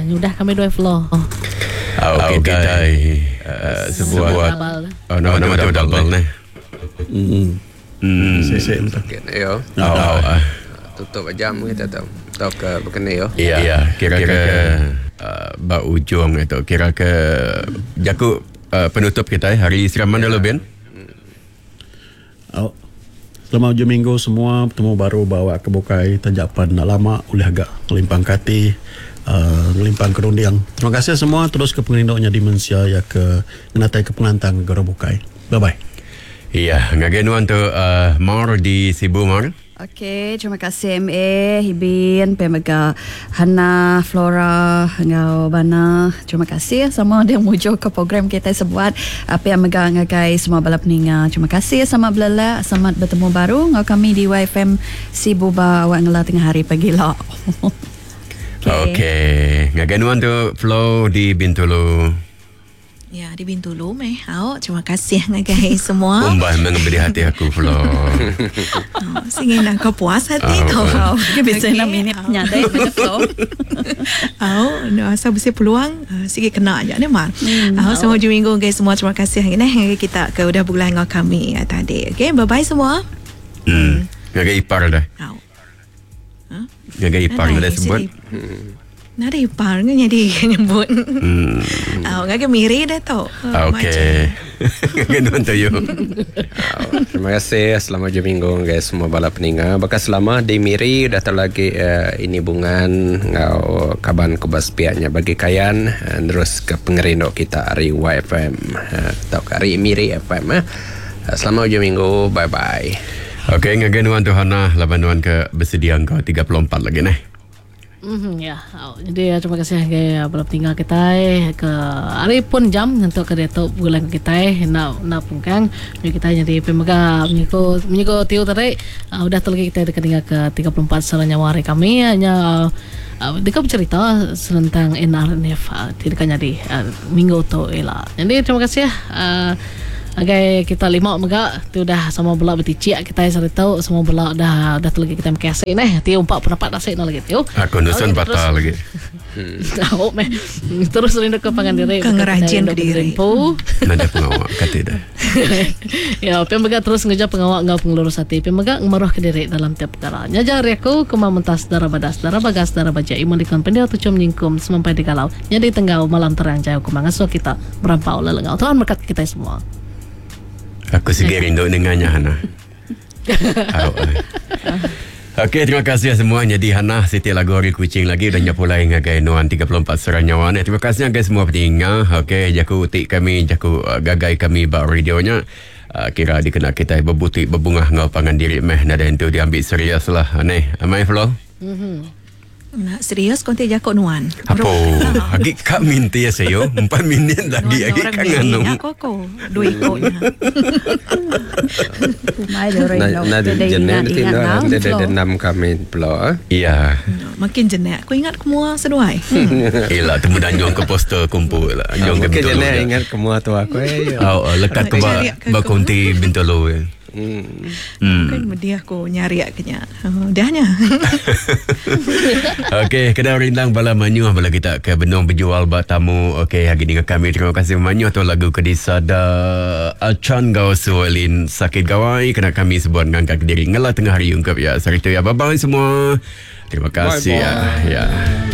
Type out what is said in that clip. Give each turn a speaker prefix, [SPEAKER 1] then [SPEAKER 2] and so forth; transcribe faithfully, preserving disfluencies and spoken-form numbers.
[SPEAKER 1] udah kami dua floor. Oh.
[SPEAKER 2] Ah, okey dai. Sebuah oh nama nama tu double ni.
[SPEAKER 3] Hmm.
[SPEAKER 2] Hmm.
[SPEAKER 3] Sesek betul.
[SPEAKER 4] Yo.
[SPEAKER 2] Oh.
[SPEAKER 4] Tutup jam kita tahu. Tahu ke berkena yo.
[SPEAKER 2] Ya, kira-kira ba ujung itu. Kira ke jaku penutup kita hari siraman dulu Ben.
[SPEAKER 3] Oh. Selamat hujung minggu semua, bertemu baru bawa ke Bukai tajapan nak lama oleh agak limpang kati uh, limpang kerundiang. Terima kasih semua, terus ke pengerindoknya dimensia ya ke menatai ke penantang Garo Bukai. Bye bye.
[SPEAKER 2] Iya, ngagenuan tu uh, Mar di Sibu Mar.
[SPEAKER 5] Okey, terima kasih M A, Hibin, Pemaga, Hana, Flora, ngau Bana. Terima kasih sama dia mujuk ke program kita sebuat apa yang megang ngagai semua balap ninga. Terima kasih sama belala, selamat bertemu baru ngau kami di Y F M Sibuba awak ngela tengah hari pagi lah.
[SPEAKER 2] Okey, okay. Ngagenuan tu Flow di Bintulu.
[SPEAKER 6] Ya, di Bintulu meh. Awak terima kasih ngagai semua.
[SPEAKER 2] Umbah memberi hati aku Flow.
[SPEAKER 6] Oh, singin nak kau puas hati
[SPEAKER 2] oh,
[SPEAKER 6] kau.
[SPEAKER 2] Oh.
[SPEAKER 5] Dia bisa enam minit nyadai macam Flow.
[SPEAKER 6] Awak no asa bersih peluang uh, sikit kena aja ni Mar.
[SPEAKER 5] Hmm,
[SPEAKER 6] Awak semua hujung minggu guys semua terima kasih hari ni kita ke udah bulan dengan kami uh, tadi. Okey, bye bye semua.
[SPEAKER 2] Hmm. Ngagai ipar dah.
[SPEAKER 6] Awak.
[SPEAKER 2] Huh? Ngagai ipar dah sebut.
[SPEAKER 6] Nada ipar ni jadi nyebut.
[SPEAKER 2] Hmm.
[SPEAKER 6] Awak ngagai miri dah tau.
[SPEAKER 2] Okey. Ngagenuan tu yo.
[SPEAKER 4] Terima kasih. Selamat hujung minggu guys semua balap peninga. Bakas selama di miri dah lagi uh, ini bungan ngau kaban kubas piaknya bagi kayan uh, terus ke pengerindok kita hari Y F M uh, atau hari miri F M. Uh. Selamat hujung minggu. Bye bye.
[SPEAKER 2] Okey, ngagenuan tu Hana labanuan ke bersedia engkau tiga puluh empat lagi nih.
[SPEAKER 1] Mm-hmm, ya, oh, jadi terima kasih ke balap tinggal kita ke hari pun jam untuk ke Datuk bulan kita nak nak pungkang jadi kita jadi pemegang menyiko menyiko tiu tadi uh, udah terlagi kita dekat tinggal ke tiga puluh empat selanya hari kami hanya uh, dekat bercerita tentang N R N F uh, tidak jadi uh, minggu tu ela. Jadi terima kasih uh, Agai kita lima mega tu dah sama bola berticik kita sari tahu semua bola dah dah terlagi kita mekasih nah tiu empat pendapat dah sek lagi tiu
[SPEAKER 2] aku nusan batal lagi
[SPEAKER 1] tahu meh terus rindu ke pangan diri
[SPEAKER 6] ke ngerajin ke diri
[SPEAKER 2] nada pengawak kata dah
[SPEAKER 1] ya pemega terus ngeja pengawak ngau pengelurus hati pemega ngemarah ke diri dalam tiap perkara nyajar aku kemamuntas darah badas darah bagas darah baja iman dikan pendia tu cum nyingkum semampai di kalau jadi tenggau malam terang jauh kumangaso kita merampau lelengau Tuhan berkat kita semua.
[SPEAKER 2] Aku segi rindu dengannya Hana. oh, uh. Okey, terima kasih semua. Jadi Hana setiap lagu hari kucing lagi dan nyapulai ngagai nuan tiga puluh empat seranyawan. Terima kasih guys semua pentingah. Okey, jaku utik kami, jaku uh, gagai kami bak radionya. Uh, kira dikena kita berbutik berbungah ngau pangan diri meh nada itu diambil serius lah. Aneh, amai flow.
[SPEAKER 6] Mhm. Nak serius kau tidak jakok nuan.
[SPEAKER 2] Apa? Agi kak minta ya saya. Empat minit lagi agi kak nganu.
[SPEAKER 6] Aku aku dua ikutnya.
[SPEAKER 4] Nah, ada jenak nanti ada ada enam kami pula.
[SPEAKER 2] Iya.
[SPEAKER 6] Makin jenak. Aku ingat semua seduai.
[SPEAKER 2] Iyalah temu dan nyong ke poster kumpul lah. Nyong ke
[SPEAKER 4] Bintulu. Makin jenak ingat semua tu aku.
[SPEAKER 2] Oh, lekat ke bak konti Bintulu.
[SPEAKER 6] Hmm. Hmm. Kan dia aku nyari aknya. Oh, dahnya.
[SPEAKER 2] Okey, kedai rindang bala manyu bala kita ke benong berjual bak tamu. Okey, hari dengan kami terima kasih manyu atau lagu ke disada acan gau sualin sakit gawai kena kami sebuat ngangkat diri ngala tengah hari ungkap ya. Sorry tu ya. Bye bye semua. Terima kasih bye, bye. ya. Ya.